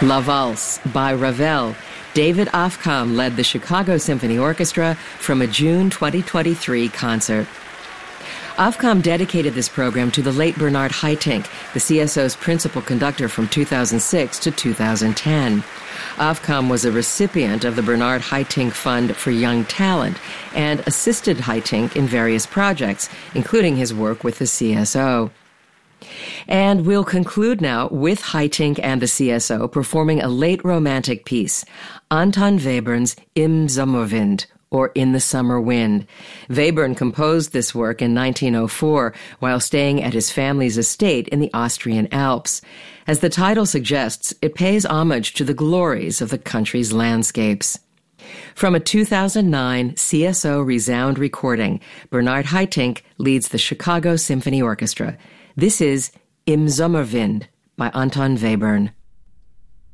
La Valse by Ravel. David Aufkamp led the Chicago Symphony Orchestra from a June 2023 concert. Aufkamp dedicated this program to the late Bernard Haitink, the CSO's principal conductor from 2006 to 2010. Aufkamp was a recipient of the Bernard Haitink Fund for Young Talent and assisted Haitink in various projects, including his work with the CSO. And we'll conclude now with Haitink and the CSO performing a late romantic piece, Anton Webern's Im Sommerwind, or In the Summer Wind. Webern composed this work in 1904 while staying at his family's estate in the Austrian Alps. As the title suggests, it pays homage to the glories of the country's landscapes. From a 2009 CSO Resound recording, Bernard Haitink leads the Chicago Symphony Orchestra. This is Im Sommerwind by Anton Webern.